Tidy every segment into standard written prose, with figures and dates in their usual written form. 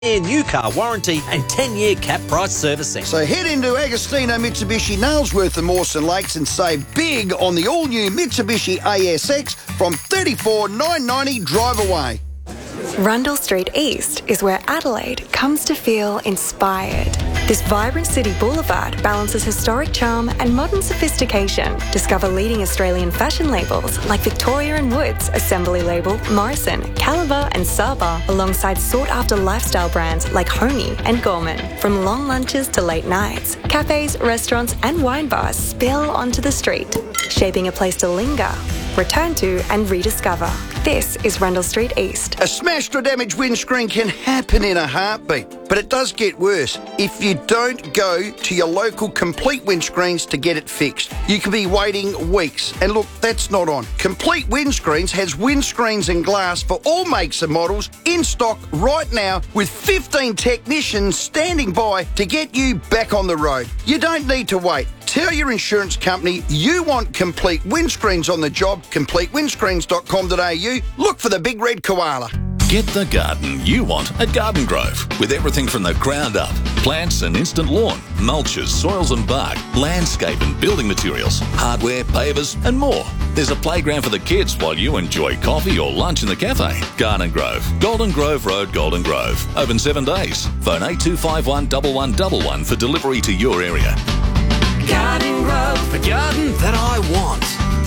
new car warranty and 10-year cap price servicing. So head into Agostino Mitsubishi Nailsworth and Mawson Lakes and save big on the all-new Mitsubishi ASX from $34,990 drive away. Rundle Street East is where Adelaide comes to feel inspired. This vibrant city boulevard balances historic charm and modern sophistication. Discover leading Australian fashion labels like Victoria & Woods, Assembly Label, Morrison, Caliber and Saba, alongside sought-after lifestyle brands like Honey and Gorman. From long lunches to late nights, cafes, restaurants and wine bars spill onto the street, shaping a place to linger, return to and rediscover. This is Rundle Street East. A smashed or damaged windscreen can happen in a heartbeat, but it does get worse if you don't go to your local Complete Windscreens to get it fixed. You could be waiting weeks, and look, that's not on. Complete Windscreens has windscreens and glass for all makes and models in stock right now, with 15 technicians standing by to get you back on the road. You don't need to wait. Tell your insurance company you want Complete Windscreens on the job. CompleteWindscreens.com.au. Look for the big red koala. Get the garden you want at Garden Grove, with everything from the ground up. Plants and instant lawn, mulches, soils and bark, landscape and building materials, hardware, pavers and more. There's a playground for the kids while you enjoy coffee or lunch in the cafe. Garden Grove, Golden Grove Road, Golden Grove. Open 7 days. Phone 8251 1111 for delivery to your area. Garden Grove, the garden that I want.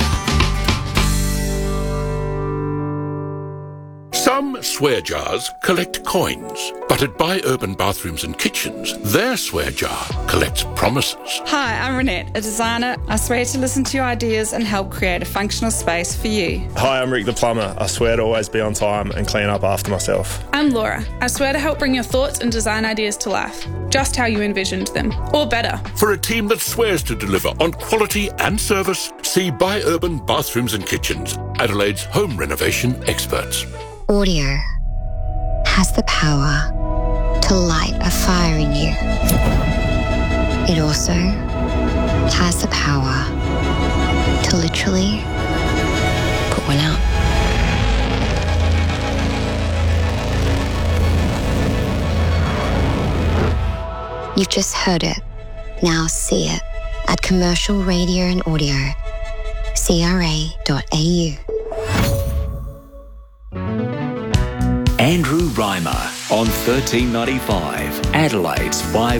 Some swear jars collect coins, but at Buy Urban Bathrooms and Kitchens, their swear jar collects promises. Hi, I'm Renette, a designer. I swear to listen to your ideas and help create a functional space for you. Hi, I'm Rick the plumber. I swear to always be on time and clean up after myself. I'm Laura. I swear to help bring your thoughts and design ideas to life, just how you envisioned them, or better. For a team that swears to deliver on quality and service, see Buy Urban Bathrooms and Kitchens, Adelaide's home renovation experts. Audio has the power to light a fire in you. It also has the power to literally put one out. You've just heard it. Now see it at Commercial Radio and Audio, CRA.au. Andrew Reimer on 1395, Adelaide's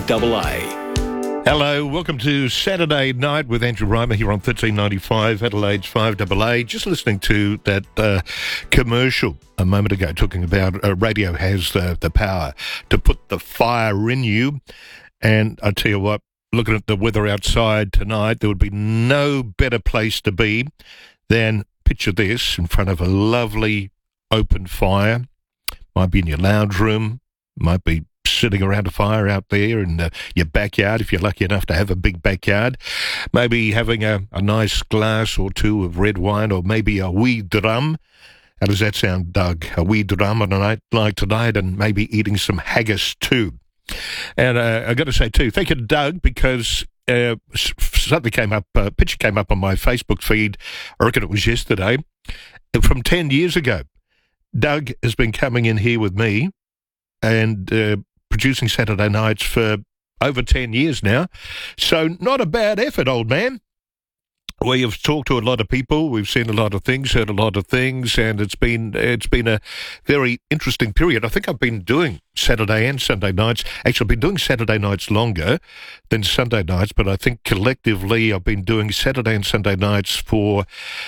5AA. Hello, welcome to Saturday Night with Andrew Reimer here on 1395, Adelaide's 5AA. Just listening to that commercial a moment ago talking about radio has the power to put the fire in you. And I tell you what, looking at the weather outside tonight, there would be no better place to be than, picture this, in front of a lovely open fire. Might be in your lounge room, might be sitting around a fire out there in your backyard, if you're lucky enough to have a big backyard. Maybe having a nice glass or two of red wine, or maybe a wee drum. How does that sound, Doug? A wee drum on a night like tonight, and maybe eating some haggis too. And I've got to say too, thank you to Doug, because something came up, a picture came up on my Facebook feed, I reckon it was yesterday, from 10 years ago. Doug has been coming in here with me and producing Saturday nights for over 10 years now. So not a bad effort, old man. We have talked to a lot of people, we've seen a lot of things, heard a lot of things, and it's been a very interesting period. I think I've been doing Saturday and Sunday nights. Actually, I've been doing Saturday nights longer than Sunday nights, but I think collectively I've been doing Saturday and Sunday nights for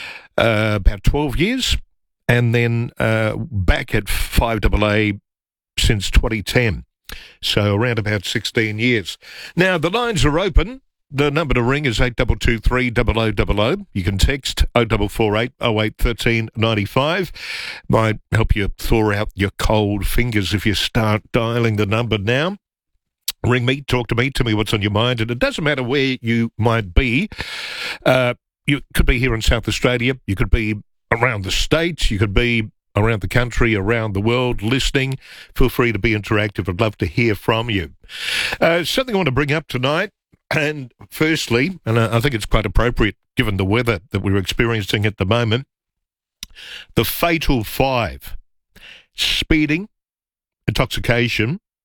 about 12 years. And then back at 5AA since 2010. So around about 16 years. Now, the lines are open. The number to ring is 8223 0000. You can text 0448 08 1395. Might help you thaw out your cold fingers if you start dialing the number now. Ring me, talk to me, tell me what's on your mind. And it doesn't matter where you might be. You could be here in South Australia. You could be around the States, you could be around the country, around the world, listening. Feel free to be interactive. I'd love to hear from you. Something I want to bring up tonight, and firstly, and I think it's quite appropriate given the weather that we're experiencing at the moment, the fatal 5. Speeding, intoxication,